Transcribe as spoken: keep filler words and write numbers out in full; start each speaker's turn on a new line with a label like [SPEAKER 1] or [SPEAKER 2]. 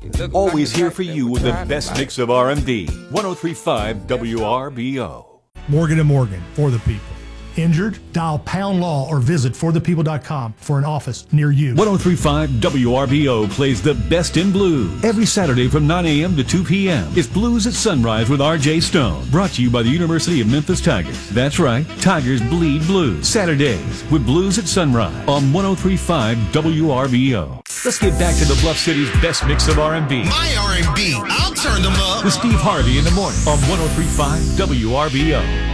[SPEAKER 1] Always here for you with the best mix of R and B. ten thirty-five W R B O.
[SPEAKER 2] Morgan and Morgan, for the people. Injured? Dial Pound Law or visit for the people dot com for an office near you.
[SPEAKER 1] ten thirty-five W R B O plays the best in blues. Every Saturday from nine a.m. to two p.m. It's Blues at Sunrise with R J Stone. Brought to you by the University of Memphis Tigers. That's right, Tigers bleed blues. Saturdays with Blues at Sunrise on ten thirty-five W R B O. Let's get back to the Bluff City's best mix of R and B.
[SPEAKER 3] My R and B, I'll turn them up.
[SPEAKER 1] With Steve Harvey in the morning on ten thirty-five W R B O.